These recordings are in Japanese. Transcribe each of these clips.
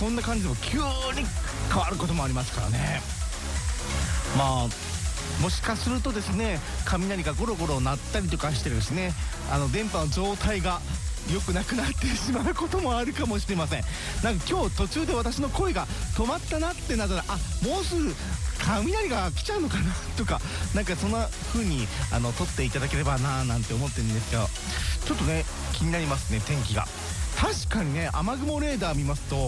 そんな感じでも急に変わることもありますからね。まあもしかするとですね、雷がゴロゴロ鳴ったりとかしてですね、電波の状態が良くなくなってしまうこともあるかもしれません。なんか今日途中で私の声が止まったなってなったら、もうすぐ雷が来ちゃうのかなとか、なんかそんな風に撮っていただければななんて思ってるんですけど、ちょっとね気になりますね、天気が。確かにね、雨雲レーダー見ますと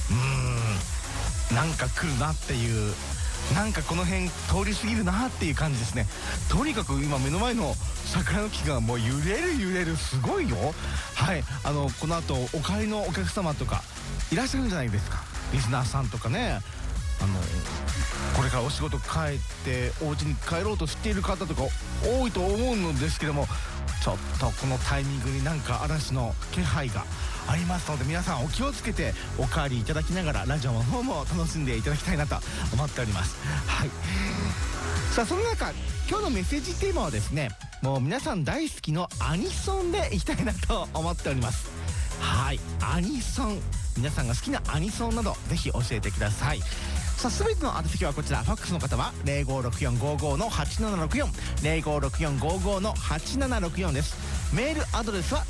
なんか来るなっていう、なんかこの辺通り過ぎるなっていう感じですね。とにかく今目の前の桜の木がもう揺れるすごいよ。はい、この後お帰りのお客様とかいらっしゃるんじゃないですか、リスナーさんとかね。これからお仕事帰ってお家に帰ろうとしている方とか多いと思うのですけども、ちょっとこのタイミングになんか嵐の気配がありますので、皆さんお気をつけてお帰りいただきながらラジオの方も楽しんでいただきたいなと思っております。はい、さあその中、今日のメッセージテーマはですね、もう皆さん大好きのアニソンでいきたいなと思っております。はい、アニソン、皆さんが好きなアニソンなどぜひ教えてください。さあ全ての宛先はこちら。ファックスの方は056455-8764 056455-8764です。メールアドレスは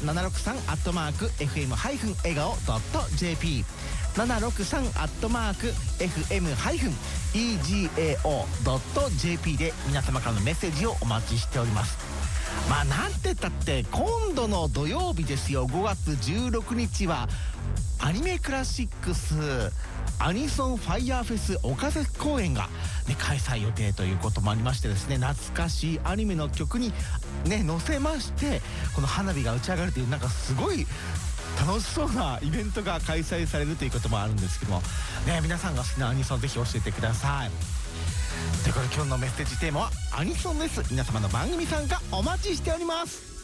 763@fm-egao.jp 763@fm-egao.jp で皆様からのメッセージをお待ちしております。まあなんて言ったって今度の土曜日ですよ、5月16日はアニメクラシックスアニソンファイヤーフェス岡崎公演が、ね、開催予定ということもありましてですね、懐かしいアニメの曲にね乗せましてこの花火が打ち上がるという、なんかすごい楽しそうなイベントが開催されるということもあるんですけどもね、皆さんが好きなアニソンぜひ教えてください。ということで今日のメッセージテーマはアニソンです。皆様の番組参加お待ちしております。